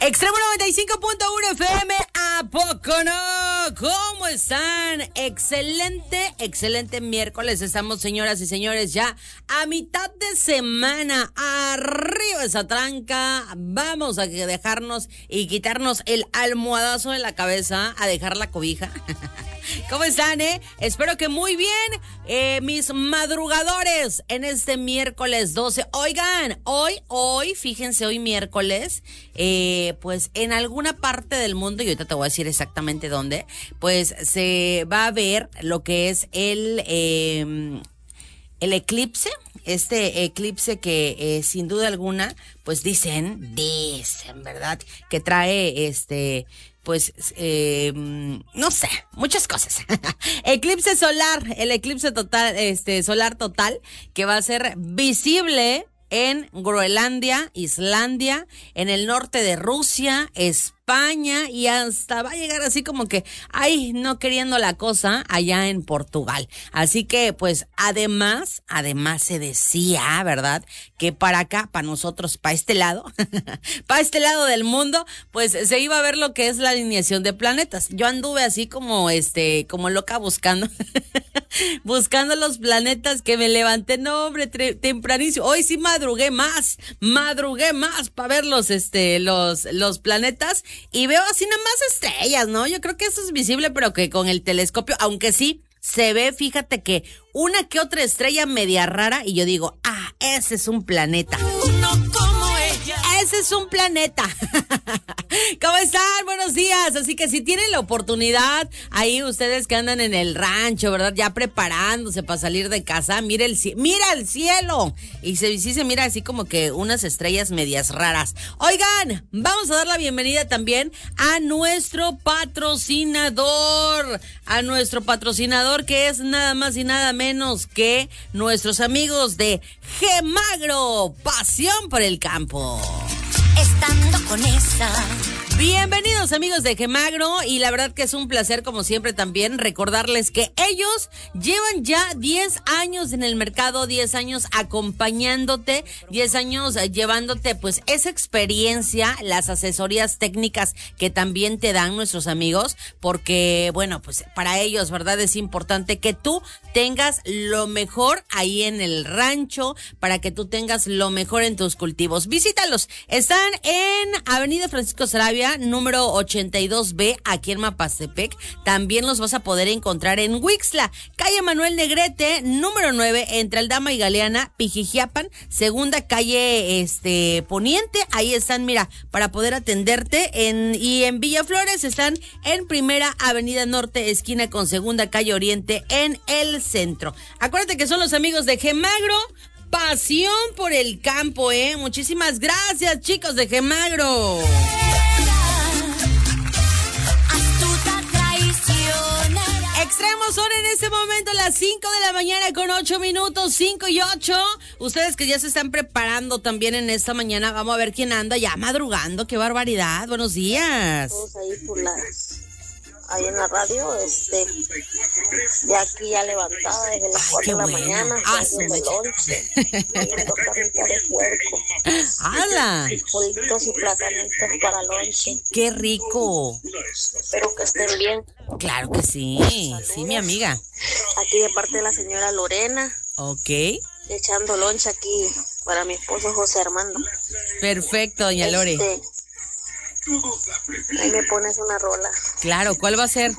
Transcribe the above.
Extremo 95.1 FM, ¿a poco no? ¿Cómo están? Excelente miércoles. Estamos, señoras y señores, ya a mitad de semana. Arriba esa tranca. Vamos a dejarnos y quitarnos el almohadazo de la cabeza, a dejar la cobija. ¿Cómo están, Espero que muy bien, mis madrugadores, en este miércoles 12. Oigan, hoy, fíjense, hoy miércoles, pues en alguna parte del mundo, y ahorita te voy a decir exactamente dónde, pues se va a ver lo que es el eclipse. Este eclipse que sin duda alguna, pues dicen, ¿verdad? Que trae pues, no sé, muchas cosas. Eclipse solar, el eclipse total, solar total, que va a ser visible en Groenlandia, Islandia, en el norte de Rusia, España, y hasta va a llegar así como que, no queriendo la cosa, allá en Portugal. Así que, pues, además se decía, ¿verdad?, que para acá, para nosotros, para este lado, para este lado del mundo, pues, se iba a ver lo que es la alineación de planetas. Yo anduve así como, como loca buscando, buscando los planetas, que me levanté, no, hombre, tempranísimo. Hoy sí madrugué más para ver los planetas. Y veo así nada más estrellas, ¿no? Yo creo que eso es visible, pero que con el telescopio, aunque sí se ve, fíjate que una que otra estrella media rara, y yo digo, ese es un planeta. Uno como ella. Ese es un planeta. ¿Cómo están? Buenos días. Así que si tienen la oportunidad, ahí ustedes que andan en el rancho, ¿verdad? Ya preparándose para salir de casa, mira el cielo. Y sí se mira así como que unas estrellas medias raras. Oigan, vamos a dar la bienvenida también a nuestro patrocinador. Que es nada más y nada menos que nuestros amigos de Gemagro, pasión por el campo. Estando con esa. Bienvenidos, amigos de Gemagro, y la verdad que es un placer, como siempre, también recordarles que ellos llevan ya 10 años en el mercado, 10 años acompañándote, 10 años llevándote pues esa experiencia, las asesorías técnicas que también te dan nuestros amigos, porque bueno, pues para ellos, ¿verdad? Es importante que tú tengas lo mejor ahí en el rancho, para que tú tengas lo mejor en tus cultivos. Visítalos, están en Avenida Francisco Sarabia, número 82B, aquí en Mapastepec. También los vas a poder encontrar en Huixtla, calle Manuel Negrete, número 9, entre Aldama y Galeana, Pijijiapan, segunda calle Poniente. Ahí están, mira, para poder atenderte. Y en Villaflores están en Primera Avenida Norte, esquina con Segunda calle Oriente, en el centro. Acuérdate que son los amigos de Gemagro, pasión por el campo, Muchísimas gracias, chicos de Gemagro. Extremos son en este momento las 5 de la mañana con 8 minutos, 5 y 8. Ustedes que ya se están preparando también en esta mañana, vamos a ver quién anda ya madrugando. ¡Qué barbaridad! Buenos días. Todos ahí en la radio, ya aquí ya levantada desde las 4 de la mañana, haciendo lonche, comiendo carnita de puerco. ¡Hala! Frijolitos y platanitos para lonche. ¡Qué rico! Espero que estén bien. Claro que sí, sí, mi amiga. Aquí de parte de la señora Lorena. Ok. Echando lonche aquí para mi esposo José Armando. Perfecto, doña Lore. Ahí me pones una rola. Claro, ¿cuál va a ser?